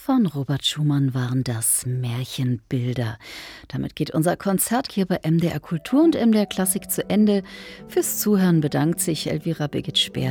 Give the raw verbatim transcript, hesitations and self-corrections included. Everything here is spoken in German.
Von Robert Schumann waren das Märchenbilder. Damit geht unser Konzert hier bei M D R Kultur und M D R Klassik zu Ende. Fürs Zuhören bedankt sich Elvira Birgit Speer.